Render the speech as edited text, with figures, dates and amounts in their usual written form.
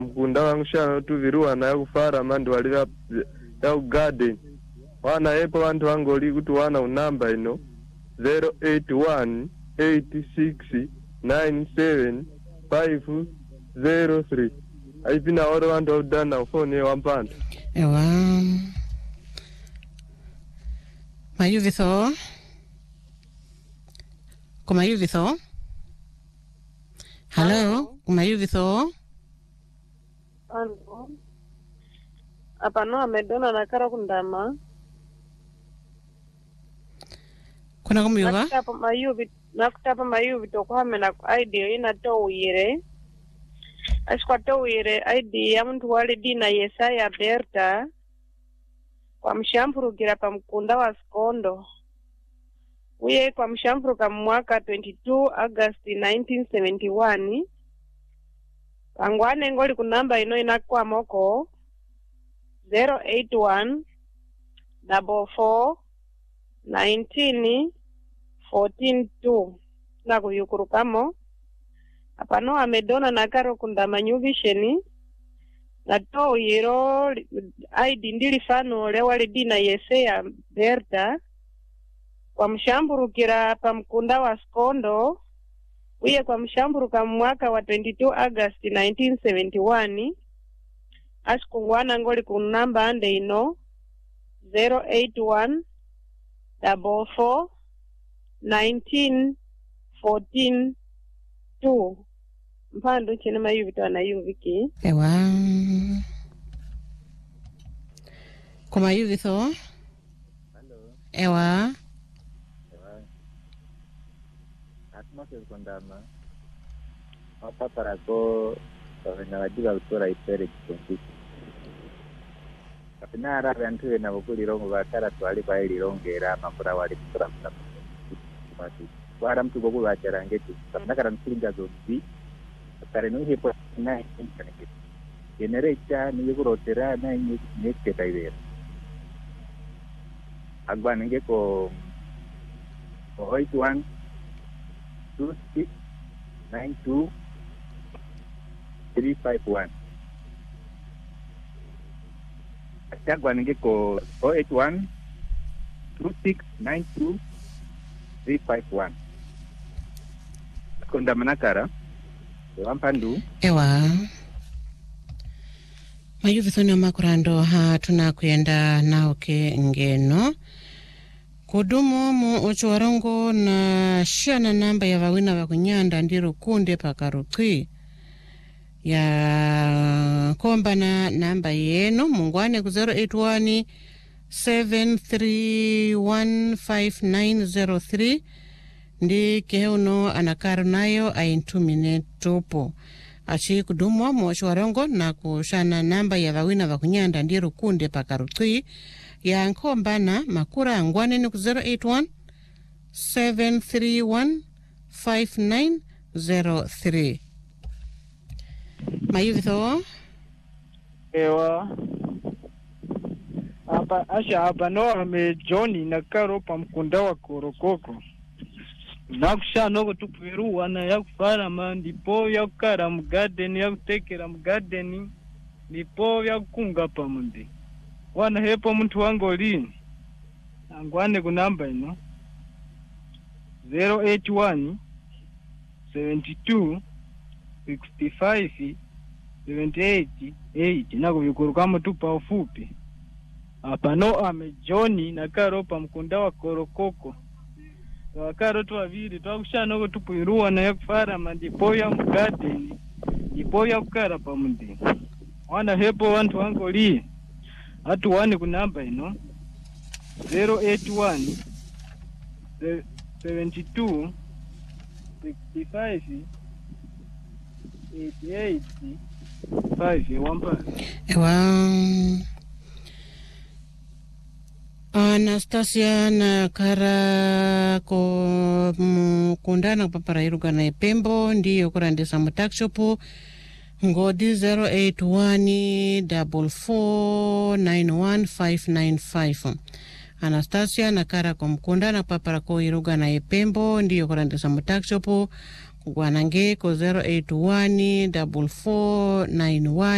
mkunda wangu shano tuviruwa na yakufara mandi walila ya garden. Wana epo wantu wangu li kutu wana unamba ino 081-8697-503. Aipina oro wantu udana ufone wampanda. Ewa. Mayuvitho. Kumayuvitho. Hello. Kumayuvitho. Ando. Apano amedona na kara kundama. Kuna kumuyuva? Nakutapa mayuvi tokuhame na idea ina towire. Ashikwa towire idea muntu wale dina Yesaya Berta. Kwa mshampurukira pa mkunda wa Skondo. Uye kwa mshampuruka mwaka 22 August 1971. Pangwane ngoli kunamba ino inakwa moko 081-44-19-14-2 na kuyukurukamo apano amedona na karo kundama New Vision na to yero ID ndili fano lewale dina Yesaya Berta kwa mshamburukira pa mkunda wa Skondo uye kwa mshamburuka mwaka wa 22 August 1971 asikungwana ngoli kunamba ande ino 081-44-19-14-2 mpando chene mayuvito na yuviki. Ewa. Kumayuvitho. Hello. Ewa. Atmake kondama. Apa parako wajiga utora ipere kikombiki. Kapina ara bantu na bukuli rongo batara twali baili rongera makura wali kutora mna. Mati. Wara mtu gogo bacharangetu. Kapina karamsiringa zobi. Kare no hepo na internet. Generator ni yugurotera na nyeke taidera. Agba nenge ko 81-26-92-351. Agba nenge ko 081-26-92-351. Konda manakara Wampandu. Ewa. Mayuvithoni makurando hatuna kuyenda naoke ngeno. Kudumu mu uchuwarongo na shana namba ya wawina wakunyanda ndiru kunde pakaruki. Ya komba na namba yenu mungwane ku 081-731-5903. Ndi keheuno anakaru nayo aintumine topo. Achi kudumwa mwachuwarongo na kushana namba ya wawina wakunyanda ndiru kunde pakaruki. Ya nkombana makura angwane ni ku 081-731-5903. Mayuvitho. Ewa. Hapa no ame Johnny na karo pa mkunda wa Korokoko. Nakushano kutupiru wana ya kufara ndipo ya kukara mgadeni ya kutekera mgadeni ndipo ya kukunga pa mundi. Wana hepo mtu wango lini angwane kunamba ino 081 72 65 78 8 na kuvikuruka mtu pa ufupi. Apano ame Johnny na karo pa mkunda wa Korokoko. Wakaro tu waviri twakushana ko tupuiruwa na yakufara ndipo ya mgadeni ndipo ya kukara pa mundi. Wana hepo wantu wango lini atu wani kunamba ino 081 72 65 88 5 wampa. Ewa. Anastasia na kara ko mkundana kupapara iruga na ipembo ndiyo kurandisa mutakshopu ngodi 081-4491-595. Anastasia na kara ko mkundana kupapara ko iruga na ipembo ndiyo kurandisa mutakshopu kugwanange ko 081-4491